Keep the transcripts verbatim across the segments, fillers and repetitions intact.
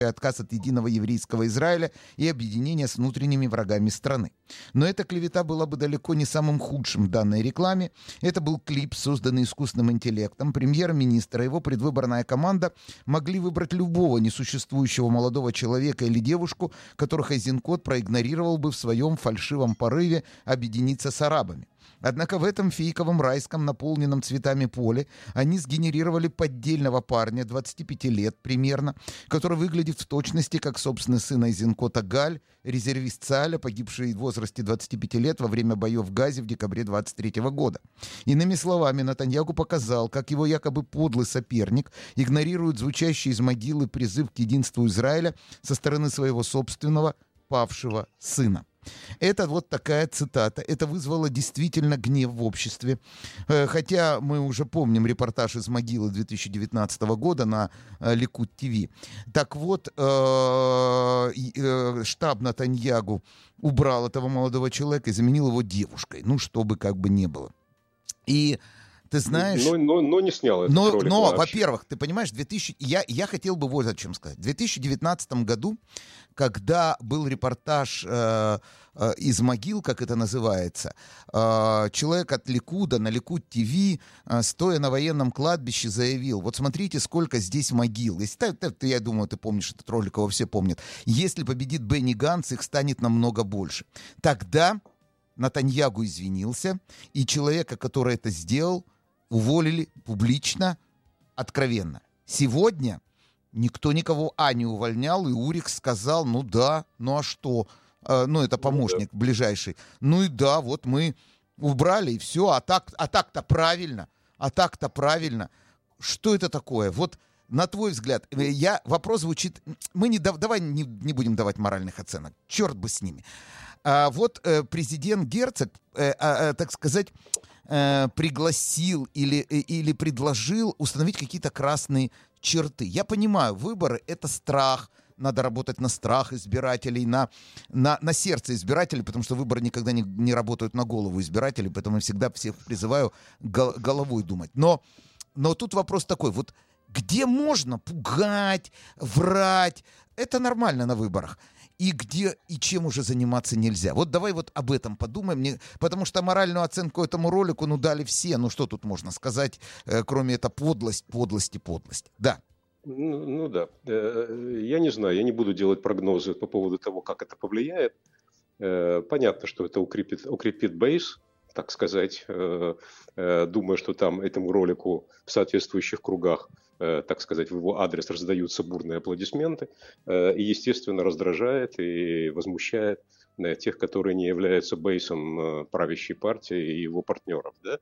отказ от единого еврейского Израиля и объединение с внутренними врагами страны. Но эта клевета была бы далеко не самым худшим в данной рекламе. Это был клип, созданный искусственным интеллектом. Премьер-министр и его предвыборная команда могли выбрать любого несуществующего молодого человека или девушку, которых Айзенкот проигнорировал бы в своем фальшивом порыве объединиться с арабами. Однако в этом фейковом райском, наполненном цветами поле, они сгенерировали поддельного парня, двадцати пяти лет примерно, который выглядит в точности как собственный сын Айзенкота Галь, резервист ЦАля, погибший в возрасте двадцати пяти лет во время боев в Газе в декабре двадцать третьего года. Иными словами, Нетаньяху показал, как его якобы подлый соперник игнорирует звучащий из могилы призыв к единству Израиля со стороны своего собственного павшего сына. Это вот такая цитата. Это вызвало действительно гнев в обществе. Хотя мы уже помним репортаж из могилы две тысячи девятнадцатого года на Ликут ТВ. Так вот, штаб Нетаньяху убрал этого молодого человека и заменил его девушкой. Ну, чтобы как бы не было. И ты знаешь... Но, но, но не снял этот но, ролик но вообще. Во-первых, ты понимаешь, две тысячи... я, я хотел бы вот о чем сказать. В две тысячи девятнадцатом году, когда был репортаж э, э, из могил, как это называется, э, человек от Ликуда на Ликут ТВ, э, стоя на военном кладбище, заявил: вот смотрите, сколько здесь могил. Если, ты, ты, я думаю, ты помнишь этот ролик, его все помнят. Если победит Бенни Ганц, их станет намного больше. Тогда Нетаньяху извинился, и человека, который это сделал, уволили публично, откровенно. Сегодня никто никого а не увольнял, и Урих сказал: ну да, ну а что? Э, ну это помощник ну, да. ближайший. Ну и да, вот мы убрали, и все. А, так, а так-то правильно. А так-то правильно. Что это такое? Вот на твой взгляд, я, вопрос звучит... Мы не, давай не, не будем давать моральных оценок. Черт бы с ними. А вот э, президент Герцог, э, э, так сказать... пригласил или, или предложил установить какие-то красные черты. Я понимаю, выборы — это страх, надо работать на страх избирателей, на, на, на сердце избирателей, потому что выборы никогда не, не работают на голову избирателей, поэтому я всегда всех призываю гол, головой думать. Но, но тут вопрос такой, вот где можно пугать, врать, это нормально на выборах. И где и чем уже заниматься нельзя. Вот давай вот об этом подумаем, потому что моральную оценку этому ролику ну дали все. Ну что тут можно сказать, э, кроме это подлость, подлость и подлость. Да. Ну, ну да. Я не знаю, я не буду делать прогнозы по поводу того, как это повлияет. Понятно, что это укрепит, укрепит бейс, так сказать. Думаю, что там этому ролику в соответствующих кругах, так сказать, в его адрес раздаются бурные аплодисменты, и, естественно, раздражает и возмущает тех, которые не являются бейсом правящей партии и его партнеров. Да?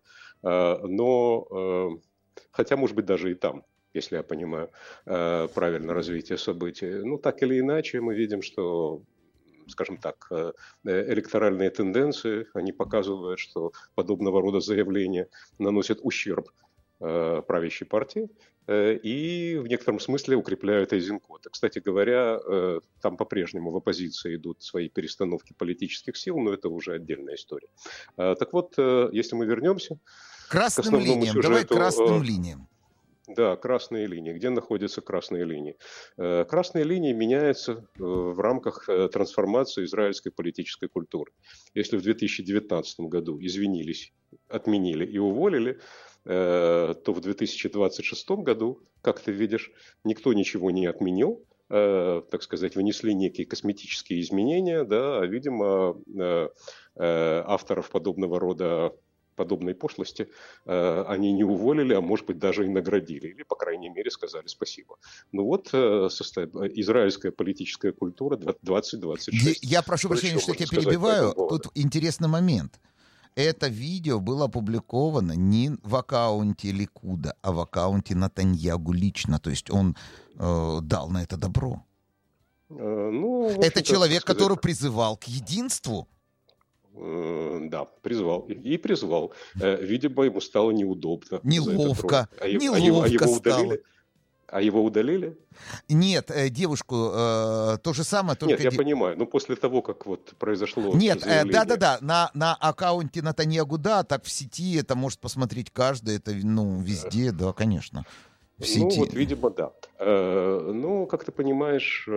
Но, хотя, может быть, даже и там, если я понимаю правильно развитие событий. Ну, так или иначе, мы видим, что, скажем так, электоральные тенденции, они показывают, что подобного рода заявления наносят ущерб правящей партии и в некотором смысле укрепляют Айзенкота. Кстати говоря, там по-прежнему в оппозиции идут свои перестановки политических сил, но это уже отдельная история. Так вот, если мы вернемся красным к основному линиям, сюжету... Давай к красным линиям. Да, красные линии. Где находятся красные линии? Красные линии меняются в рамках трансформации израильской политической культуры. Если в две тысячи девятнадцатом году извинились, отменили и уволили, то в две тысячи двадцать шестом году, как ты видишь, никто ничего не отменил, так сказать, внесли некие косметические изменения, да, а, видимо, авторов подобного рода подобной пошлости э, они не уволили, а может быть даже и наградили, или, по крайней мере, сказали спасибо. Ну вот э, состав... израильская политическая культура двадцать двадцать шесть. Я прошу прощения, что я тебя перебиваю. Тут интересный момент. Это видео было опубликовано не в аккаунте Ликуда, а в аккаунте Нетаньяху лично. То есть он э, дал на это добро. Э, ну, это человек, сказать... который призывал к единству. Да, призвал. И призвал. Видимо, ему стало неудобно. Неловко. А Неловко его, а его стало. Удалили? А его удалили? Нет, девушку э, то же самое. Только Нет, я де... понимаю. Но после того, как вот произошло Нет, заявление... да-да-да. На, на аккаунте Нетаньяху, да, так в сети это может посмотреть каждый. Это, ну, везде, да, конечно. в Ну, сети? вот, видимо, да. Э, Ну, как ты понимаешь,